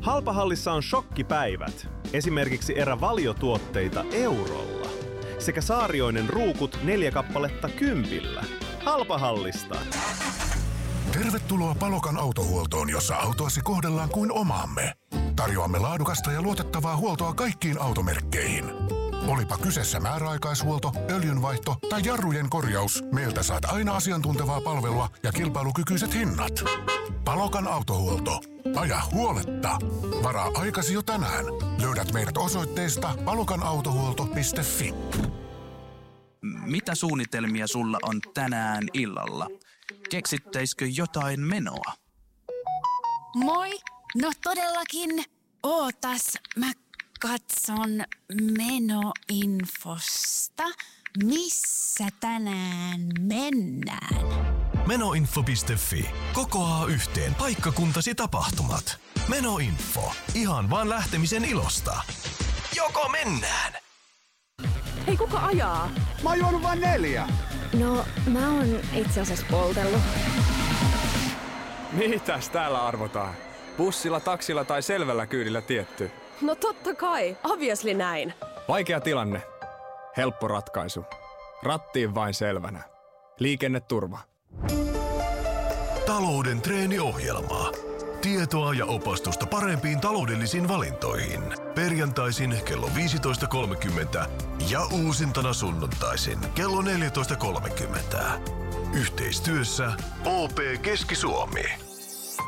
Halpahallissa on shokkipäivät. Esimerkiksi erävaliotuotteita eurolla. Sekä Saarioinen ruukut 4 kappaletta 10. Halpahallista. Tervetuloa Palokan autohuoltoon, jossa autoasi kohdellaan kuin omaamme. Tarjoamme laadukasta ja luotettavaa huoltoa kaikkiin automerkkeihin. Olipa kyseessä määräaikaishuolto, öljynvaihto tai jarrujen korjaus, meiltä saat aina asiantuntevaa palvelua ja kilpailukykyiset hinnat. Palokan autohuolto. Aja huoletta. Varaa aikasi jo tänään. Löydät meidät osoitteesta palokanautohuolto.fi. Mitä suunnitelmia sulla on tänään illalla? Keksittäisikö jotain menoa? Moi! No todellakin. Ootas, mä katson menoinfosta. Missä tänään mennään? Menoinfo.fi kokoaa yhteen paikkakuntasi tapahtumat. Menoinfo. Ihan vaan lähtemisen ilosta. Joko mennään? Hei, kuka ajaa? Mä oon juonut vain 4. No, mä oon itse asiassa poltellut. Mitäs täällä arvotaan? Bussilla, taksilla tai selvällä kyydillä tietty? No totta kai, obviously näin. Vaikea tilanne. Helppo ratkaisu. Rattiin vain selvänä. Liikenneturva. Talouden treeniohjelma. Tietoa ja opastusta parempiin taloudellisiin valintoihin. Perjantaisin kello 15.30 ja uusintana sunnuntaisin kello 14.30. Yhteistyössä OP Keski-Suomi.